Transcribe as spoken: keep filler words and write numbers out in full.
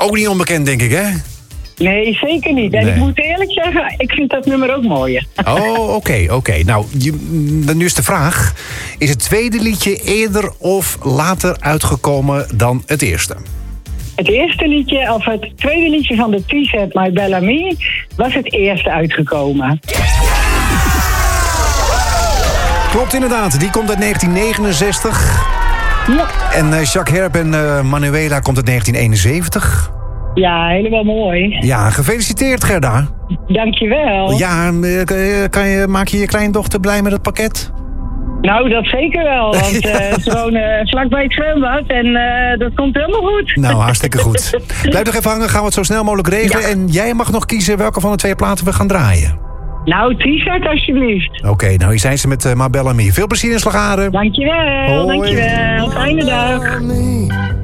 Ook niet onbekend, denk ik, hè? Nee, zeker niet. En Nee. ik moet eerlijk zeggen, ik vind dat nummer ook mooi. Oh, oké, oké. Okay. Nou, je, nu is de vraag. Is het tweede liedje eerder of later uitgekomen dan het eerste? Het eerste liedje, of het tweede liedje van de T-set My Bellamy, was het eerste uitgekomen. Klopt inderdaad, die komt uit negentien negenenzestig. Ja, En uh, Jacques Herp en uh, Manuela komt uit negentien eenenzeventig. ja helemaal mooi. Ja, gefeliciteerd Gerda. Dankjewel. Ja, uh, kan je, maak je je kleindochter blij met het pakket? Nou, dat zeker wel, want uh, ze wonen vlakbij het zwembad en uh, dat komt helemaal goed. Nou, hartstikke goed. Blijf nog even hangen, gaan we het zo snel mogelijk regelen. Ja. En jij mag nog kiezen welke van de twee platen we gaan draaien. Nou, T-shirt alsjeblieft. Oké, okay, nou hier zijn ze met uh, My Bellamy. Veel plezier in Slagharen. Dankjewel, Hoi. dankjewel. Fijne dag.